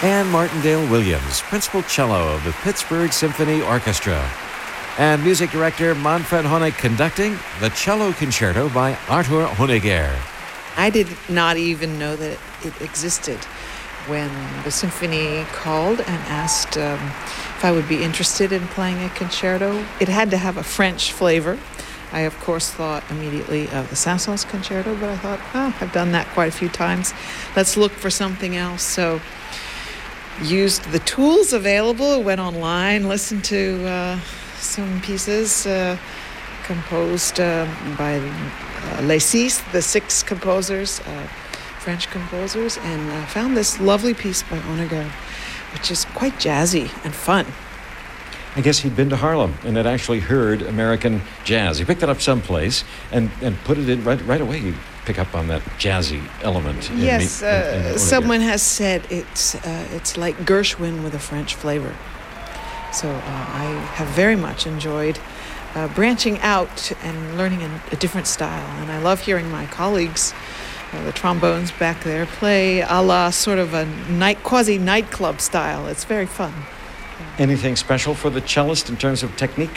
and Martindale Williams, principal cello of the Pittsburgh Symphony Orchestra. And music director Manfred Honeck conducting the Cello Concerto by Arthur Honegger. I did not even know that it existed when the symphony called and asked if I would be interested in playing a concerto. It had to have a French flavor. I, of course, thought immediately of the Saint-Saëns Concerto, but I thought, I've done that quite a few times. Let's look for something else. So used the tools available, went online, listened to some pieces composed by Les Six, the six composers, French composers, and found this lovely piece by Honegger, which is quite jazzy and fun. I guess he'd been to Harlem and had actually heard American jazz. He picked it up someplace and put it in right away. You pick up on that jazzy element. Yes, someone has said it's like Gershwin with a French flavor. So I have very much enjoyed branching out and learning a different style. And I love hearing my colleagues, the trombones back there, play a la sort of a quasi-nightclub style. It's very fun. Anything special for the cellist in terms of technique?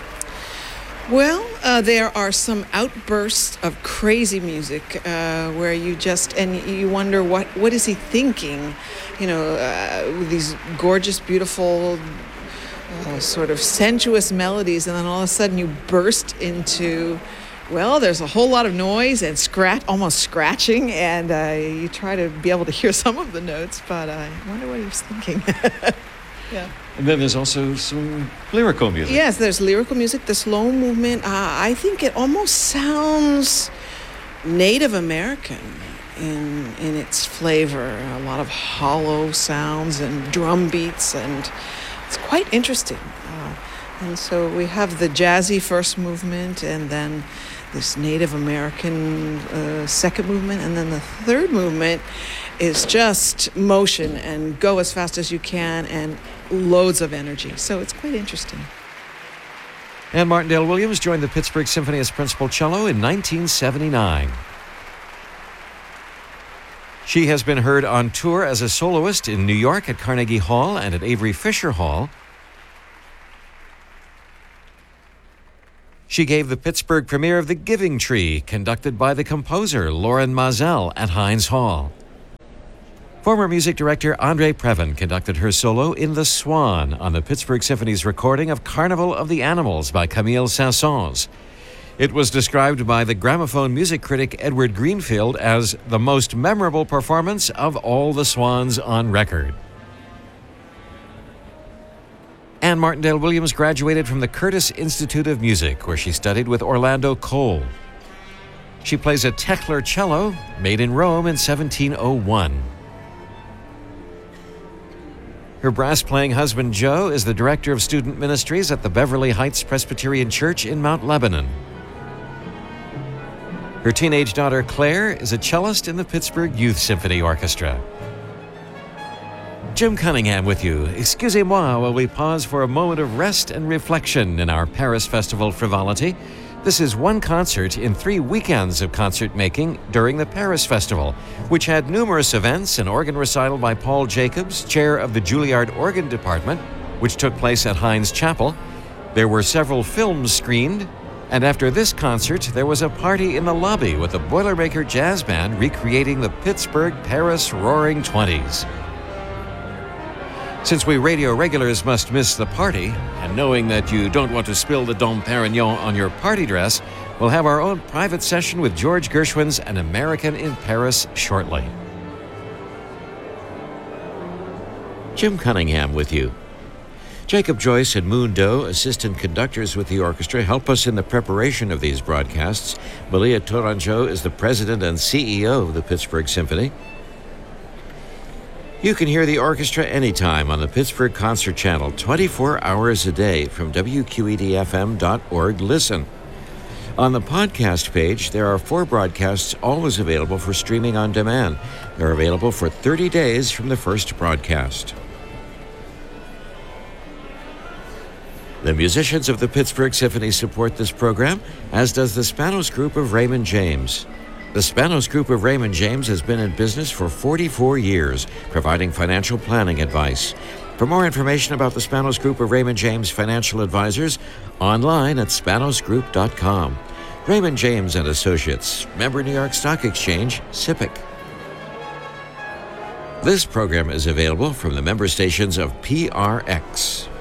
Well, there are some outbursts of crazy music where you wonder what is he thinking? With these gorgeous, beautiful, sort of sensuous melodies, and then all of a sudden you burst into, there's a whole lot of noise and almost scratching, and you try to be able to hear some of the notes, but I wonder what he was thinking. Yeah. And then there's also some lyrical music. Yes, there's lyrical music, the slow movement. I think it almost sounds Native American in its flavor. A lot of hollow sounds and drum beats, and it's quite interesting. And so we have the jazzy first movement, and then this Native American second movement, and then the third movement is just motion and go as fast as you can and loads of energy. So it's quite interesting. And Martindale Williams joined the Pittsburgh Symphony as principal cello in 1979. She has been heard on tour as a soloist in New York at Carnegie Hall and at Avery Fisher Hall. She gave the Pittsburgh premiere of The Giving Tree, conducted by the composer Loren Mazel at Heinz Hall. Former music director Andre Previn conducted her solo in The Swan on the Pittsburgh Symphony's recording of Carnival of the Animals by Camille Saint-Saëns. It was described by the gramophone music critic Edward Greenfield as the most memorable performance of all the Swans on record. Anne Martindale Williams graduated from the Curtis Institute of Music, where she studied with Orlando Cole. She plays a Tekler cello, made in Rome in 1701. Her brass-playing husband, Joe, is the director of student ministries at the Beverly Heights Presbyterian Church in Mount Lebanon. Her teenage daughter, Claire, is a cellist in the Pittsburgh Youth Symphony Orchestra. Jim Cunningham with you. Excusez-moi while we pause for a moment of rest and reflection in our Paris Festival frivolity. This is one concert in 3 weekends of concert making during the Paris Festival, which had numerous events, an organ recital by Paul Jacobs, chair of the Juilliard Organ Department, which took place at Heinz Chapel. There were several films screened, and after this concert, there was a party in the lobby with the Boilermaker Jazz Band recreating the Pittsburgh-Paris Roaring Twenties. Since we radio regulars must miss the party, and knowing that you don't want to spill the Dom Perignon on your party dress, we'll have our own private session with George Gershwin's An American in Paris shortly. Jim Cunningham with you. Jacob Joyce and Moon Doe, assistant conductors with the orchestra, help us in the preparation of these broadcasts. Malia Tourangeau is the president and CEO of the Pittsburgh Symphony. You can hear the orchestra anytime on the Pittsburgh Concert Channel, 24 hours a day from WQEDFM.org. Listen. On the podcast page, there are 4 broadcasts always available for streaming on demand. They're available for 30 days from the first broadcast. The musicians of the Pittsburgh Symphony support this program, as does the Spanos Group of Raymond James. The Spanos Group of Raymond James has been in business for 44 years, providing financial planning advice. For more information about the Spanos Group of Raymond James Financial Advisors, online at spanosgroup.com. Raymond James and Associates, member New York Stock Exchange, SIPC. This program is available from the member stations of PRX.